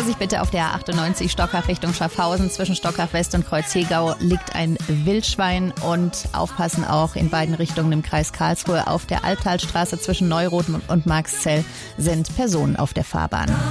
Vorsicht bitte auf der A98 Stockach Richtung Schaffhausen. Zwischen Stockach West und Kreuz-Hegau liegt ein Wildschwein und aufpassen auch in beiden Richtungen im Kreis Karlsruhe. Auf der Albtalstraße zwischen Neuroth und Marxzell sind Personen auf der Fahrbahn.